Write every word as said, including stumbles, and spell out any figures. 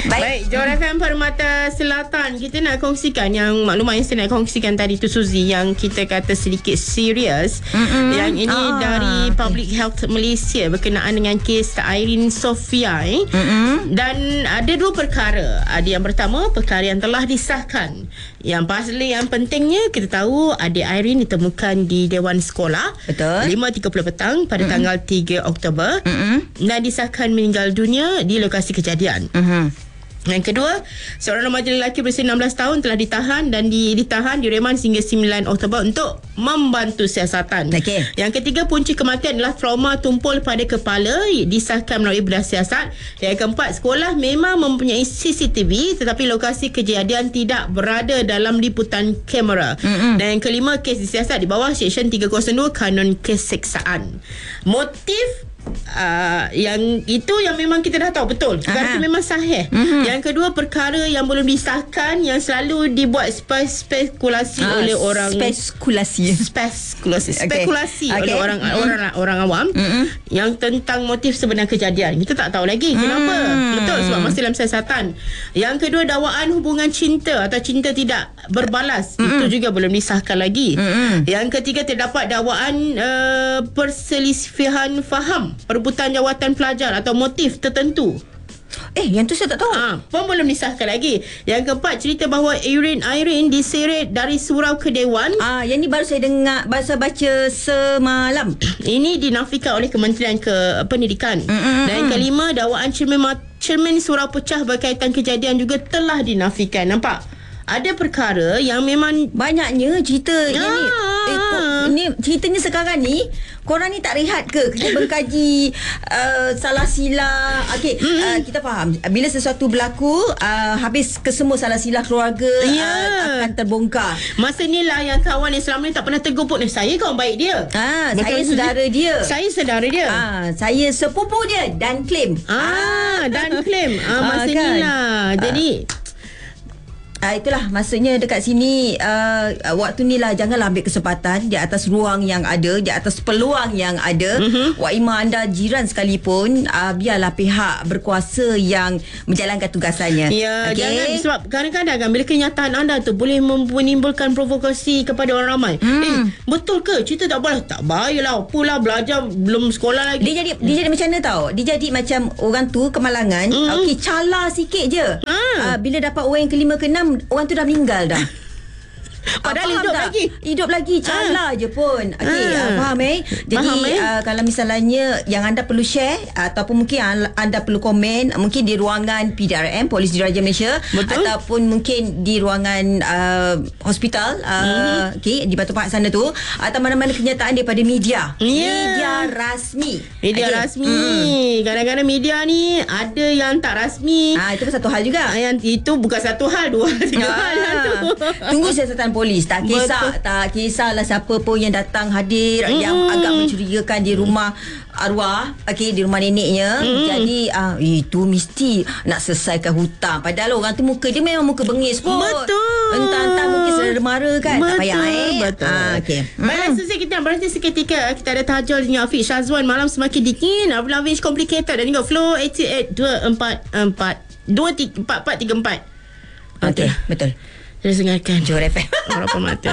Baik, Baik Johor F M Permata Selatan, kita nak kongsikan yang maklumat yang saya nak kongsikan tadi tu, Suzy, yang kita kata sedikit serius. Mm-mm. Yang ini ah, dari Public okay. Health Malaysia berkenaan dengan kes Irene Sofia eh. Dan ada dua perkara. Ada yang pertama, perkara yang telah disahkan. Yang pasti yang pentingnya, kita tahu adik Irene ditemukan di Dewan Sekolah. Betul. lima tiga puluh petang pada Mm-mm. tanggal tiga Oktober. Mm-mm. Dan disahkan meninggal dunia di lokasi kejadian. Mm-hmm. Yang kedua, seorang remaja lelaki berusia enam belas tahun telah ditahan dan di, ditahan direman hingga sembilan Oktober untuk membantu siasatan. Okay. Yang ketiga, punca kematian adalah trauma tumpul pada kepala, disahkan melalui bedah siasat. Yang keempat, sekolah memang mempunyai C C T V tetapi lokasi kejadian tidak berada dalam liputan kamera. Mm-hmm. Dan yang kelima, kes disiasat di bawah Seksyen tiga kosong dua Kanun Keseksaan. Motif Uh, yang itu yang memang kita dah tahu betul. Perkara itu memang sahih. Mm-hmm. Yang kedua, perkara yang belum disahkan yang selalu dibuat spe- spekulasi uh, oleh orang spekulasi spekulasi okay. spekulasi okay. oleh orang mm-hmm. orang orang awam mm-hmm. yang tentang motif sebenar kejadian. Kita tak tahu lagi kenapa. Mm-hmm. Betul, sebab masih dalam siasatan. Yang kedua, dakwaan hubungan cinta atau cinta tidak berbalas. Mm-hmm. Itu juga belum disahkan lagi. Mm-hmm. Yang ketiga, terdapat dakwaan uh, perselisihan faham, perebutan jawatan pelajar atau motif tertentu. Eh, yang tu saya tak tahu. Ha, pun belum disahkan lagi. Yang keempat, cerita bahawa Irene Irene diseret dari surau ke Dewan. Ah, yang ni baru saya dengar, baru saya baca semalam. Ini dinafikan oleh Kementerian ke Pendidikan. Mm-mm. Dan yang kelima, dakwaan cermin, cermin surau pecah berkaitan kejadian juga telah dinafikan. Nampak? Ada perkara yang memang banyaknya cerita ah. ini. Eh, ini ceritanya sekarang ni, korang ni tak rehat ke? Kena mengkaji uh, salah sila. Okey, mm. uh, kita faham bila sesuatu berlaku, uh, habis kesemua salah sila keluarga yeah. uh, akan terbongkar. Masa ni lah yang kawan yang selama ni tak pernah tegur pun, eh, saya kawan baik dia. Ah, saya saudara dia. Saya saudara dia. Ah, saya sepupu dia dan claim. Ah, ah. dan claim. Ah, masa ah, kan? ni lah. Jadi Uh, itulah maksudnya dekat sini uh, waktu ni lah, janganlah ambil kesempatan di atas ruang yang ada, di atas peluang yang ada. Mm-hmm. Wak Ima anda jiran sekalipun, uh, biarlah pihak berkuasa yang menjalankan tugasannya. Ya, okay? Jangan, sebab kadang-kadang kan bila kenyataan anda tu boleh menimbulkan provokasi kepada orang ramai. Mm. Eh, betul ke? Cerita tak boleh? Tak baiklah, apalah, belajar belum sekolah lagi. Dia jadi dia jadi macam mana tau? Dia jadi macam orang tu kemalangan. Mm. Okey, cala sikit je. Mm. Uh, bila dapat orang yang kelima keenam, orang tu dah meninggal dah. Padahal hidup tak? lagi Hidup lagi Cala ah. je pun. Okey, ah. uh, faham eh Jadi faham, eh? Uh, kalau misalnya yang anda perlu share, ataupun mungkin anda perlu komen, mungkin di ruangan P D R M, Polis Diraja Malaysia. Betul? Ataupun mungkin di ruangan uh, hospital uh, mm-hmm. Okey, di Batu Pahat sana tu, atau mana-mana kenyataan daripada media. yeah. Media rasmi. Media okay. rasmi. hmm. Kadang-kadang media ni ada yang tak rasmi. Ah, itu pun satu hal juga. Yang itu bukan satu hal, dua tiga ah. hal yang tu. Tunggu siasatan polis. Tak kisah. Betul. Tak kisahlah siapa pun yang datang hadir, mm. yang agak mencurigakan di rumah arwah, okey, di rumah neneknya. Mm. Jadi uh, itu mesti nak selesaikan hutang. Padahal orang tu muka dia memang muka bengis pun. Betul. Entah-entah mungkin saudara mara kan. Betul. Tak payah eh. Betul. Ah, okey. Baiklah, mm. Suzy, kita berhenti seketika. Kita ada Tahajul dengan Afiq Syazwan. Malam semakin dingin. Abdul Hafiz Complicated. Dan juga Flow lapan lapan dua empat empat dua tiga empat empat tiga empat. Okey, betul. Kita dengarkan Johor F M. Orang Permata.